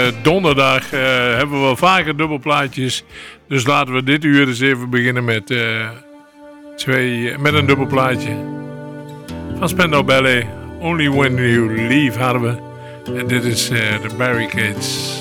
donderdag hebben we wel vaker dubbelplaatjes. Dus laten we dit uur eens even beginnen met een dubbelplaatje. Van Spandau Ballet. Only When You Leave hadden we. En dit is The Barricades.